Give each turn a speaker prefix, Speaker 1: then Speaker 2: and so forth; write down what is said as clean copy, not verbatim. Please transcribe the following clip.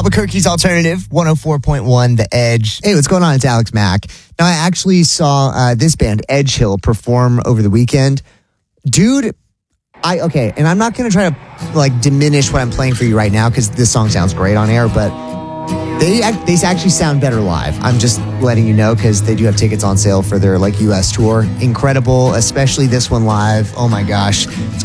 Speaker 1: Albuquerque's Alternative, 104.1 The Edge. Hey, what's going on? It's Alex Mack. Now, I actually saw this band, Edge Hill, perform over the weekend. Dude, and I'm not going to try to diminish what I'm playing for you right now because this song sounds great on air, but they actually sound better live. I'm just letting you know because they do have tickets on sale for their U.S. tour. Incredible, especially this one live. Oh my gosh. It's